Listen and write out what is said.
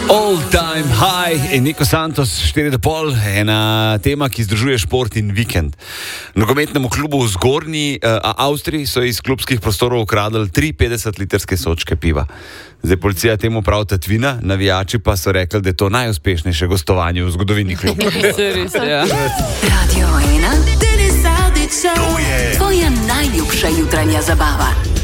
All time high in Niko Santos 4,5, ena tema, ki združuje šport in vikend. Nogometnemu klubu v Zgornji Avstriji so iz klubskih prostorov ukradli 350-litrske sočke piva. Zdaj policija temu pravi tatvina, navijači pa so rekli, da je to najuspešnejše gostovanje v zgodovini kluba. Radio 1, Denis Avdić Show, tvoja najljubša jutranja zabava.